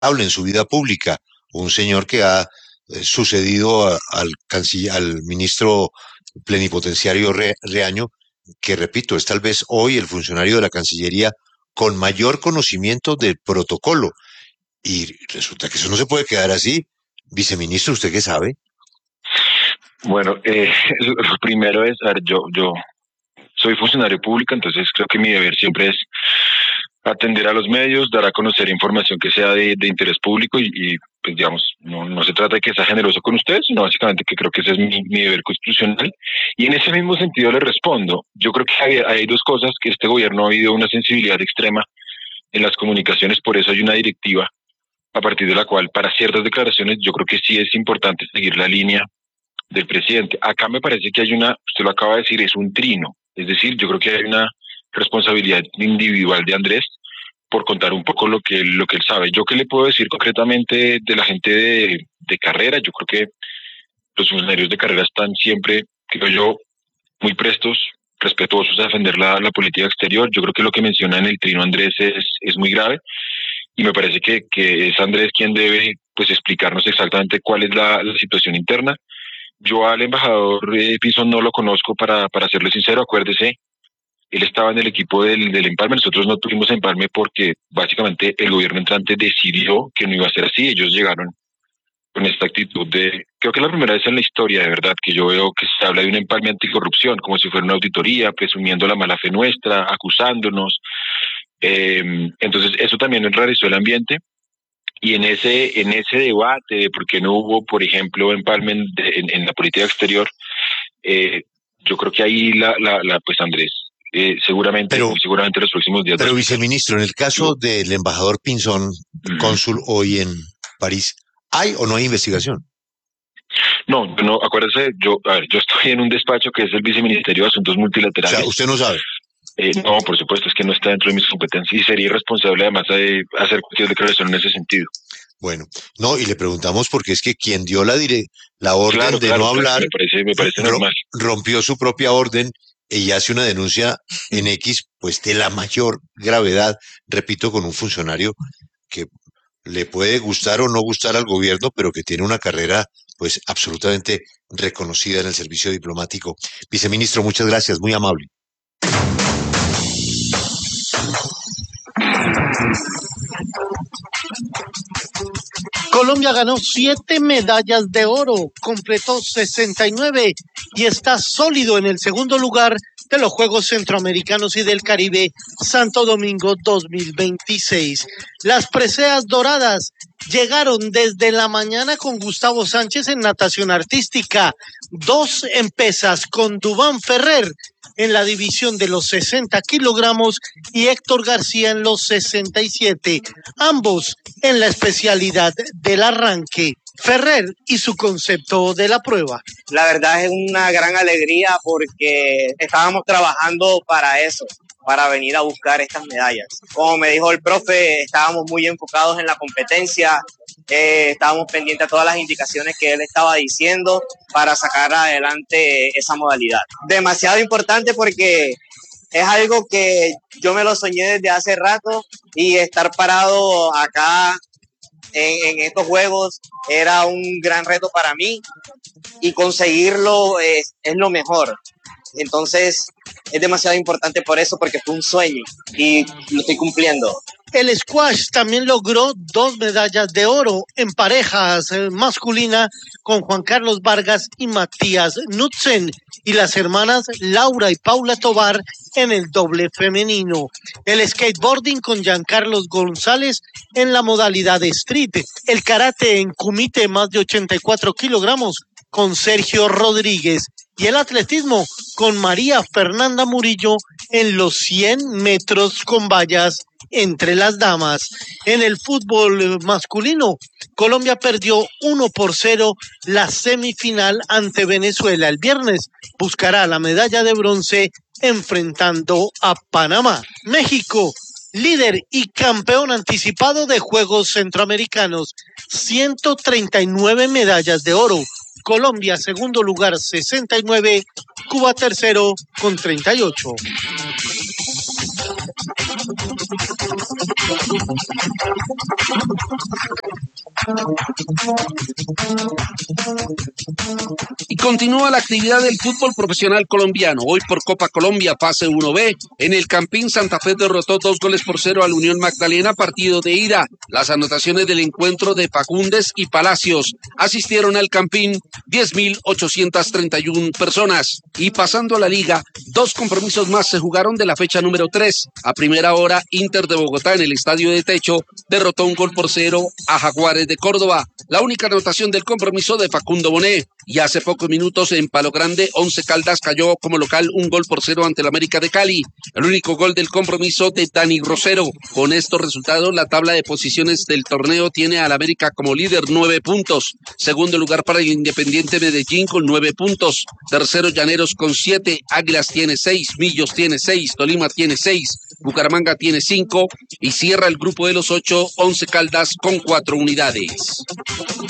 en su vida pública, un señor que ha sucedido al ministro plenipotenciario Reaño, que repito, es tal vez hoy el funcionario de la Cancillería con mayor conocimiento del protocolo. Y resulta que eso no se puede quedar así. Viceministro, ¿usted qué sabe? Bueno, lo primero es, a ver, yo soy funcionario público, entonces creo que mi deber siempre es atender a los medios, dar a conocer información que sea de interés público pues digamos, no se trata de que sea generoso con ustedes, sino básicamente que creo que ese es mi deber constitucional. Y en ese mismo sentido le respondo, yo creo que hay dos cosas, que este gobierno ha habido una sensibilidad extrema en las comunicaciones, por eso hay una directiva a partir de la cual para ciertas declaraciones yo creo que sí es importante seguir la línea del presidente. Acá me parece que hay usted lo acaba de decir, es un trino, es decir, yo creo que hay una responsabilidad individual de Andrés por contar un poco lo que él sabe. Yo qué le puedo decir concretamente de la gente de carrera. Yo creo que los funcionarios de carrera están siempre, creo yo, muy prestos, respetuosos a defender la política exterior. Yo creo que lo que menciona en el trino Andrés es muy grave y me parece que es Andrés quien debe pues explicarnos exactamente cuál es la situación interna. Yo al embajador Pinzón no lo conozco, para serle sincero. Acuérdese, él estaba en el equipo del empalme. Nosotros no tuvimos empalme porque básicamente el gobierno entrante decidió que no iba a ser así. Ellos llegaron con esta actitud creo que es la primera vez en la historia, de verdad, que yo veo que se habla de un empalme anticorrupción, como si fuera una auditoría, presumiendo la mala fe nuestra, acusándonos. Entonces eso también enrareció el ambiente. Y en ese debate de por qué no hubo, por ejemplo, empalme en la política exterior, yo creo que ahí pues Andrés, seguramente los próximos días. Pero viceministro, en el caso del embajador Pinzón, cónsul hoy en París, ¿hay o no hay investigación? No, acuérdese, yo estoy en un despacho que es el Viceministerio de Asuntos Multilaterales. O sea, usted no sabe. No, por supuesto, es que no está dentro de mis competencias y sería irresponsable además de hacer cualquier declaración en ese sentido. Bueno, no, y le preguntamos porque es que quien dio la orden de no hablar, me parece normal. Rompió su propia orden y hace una denuncia en X, pues de la mayor gravedad, repito, con un funcionario que le puede gustar o no gustar al gobierno, pero que tiene una carrera pues absolutamente reconocida en el servicio diplomático. Viceministro, muchas gracias, muy amable. Colombia ganó 7 medallas de oro, completó 69 y está sólido en el segundo lugar de los Juegos Centroamericanos y del Caribe Santo Domingo 2026. Las preseas doradas llegaron desde la mañana con Gustavo Sánchez en natación artística, 2 en pesas con Duván Ferrer en la división de los 60 kilogramos y Héctor García en los 67, ambos en la especialidad del arranque. Ferrer y su concepto de la prueba. La verdad es una gran alegría porque estábamos trabajando para eso, para venir a buscar estas medallas. Como me dijo el profe, estábamos muy enfocados en la competencia, estábamos pendientes a todas las indicaciones que él estaba diciendo para sacar adelante esa modalidad. Demasiado importante porque es algo que yo me lo soñé desde hace rato y estar parado acá en estos juegos era un gran reto para mí y conseguirlo es lo mejor. Entonces es demasiado importante por eso, porque fue un sueño y lo estoy cumpliendo. El squash también logró 2 medallas de oro en parejas masculina con Juan Carlos Vargas y Matías Knudsen y las hermanas Laura y Paula Tovar en el doble femenino. El skateboarding con Giancarlos González en la modalidad street. El karate en kumite más de 84 kilogramos con Sergio Rodríguez. Y el atletismo con María Fernanda Murillo en los 100 metros con vallas entre las damas. En el fútbol masculino, Colombia perdió 1-0 la semifinal ante Venezuela. El viernes buscará la medalla de bronce enfrentando a Panamá. México, líder y campeón anticipado de Juegos Centroamericanos, 139 medallas de oro. Colombia, segundo lugar, 69, Cuba tercero con 38. Y continúa la actividad del fútbol profesional colombiano. Hoy por Copa Colombia, fase 1B. En el Campín, Santa Fe derrotó 2-0 al Unión Magdalena, partido de ida. Las anotaciones del encuentro de Fagundes y Palacios. Asistieron al Campín 10.831 personas. Y pasando a la liga, 2 compromisos más se jugaron de la fecha número 3. A primera hora, Inter de Bogotá en el Estadio de Techo derrotó 1-0 a Jaguares de Córdoba. La única anotación del compromiso de Facundo Bonet. Y hace pocos minutos en Palo Grande, 11 Caldas cayó como local 1-0 ante el América de Cali. El único gol del compromiso de Dani Rosero. Con estos resultados, la tabla de posiciones del torneo tiene al América como líder 9 puntos. Segundo lugar para el Independiente Medellín con 9 puntos. Tercero Llaneros con 7. Águilas tiene 6. Millos tiene 6. Tolima tiene 6. Bucaramanga tiene 5. Y cierra el grupo de los 8, 11 Caldas con 4 unidades.